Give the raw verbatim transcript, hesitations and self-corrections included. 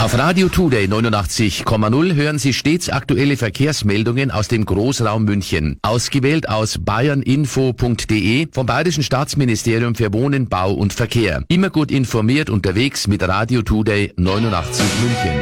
Auf Radio Today neunundachtzig Komma null hören Sie stets aktuelle Verkehrsmeldungen aus dem Großraum München. Ausgewählt aus bayerninfo punkt de vom Bayerischen Staatsministerium für Wohnen, Bau und Verkehr. Immer gut informiert unterwegs mit Radio Today neunundachtzig München.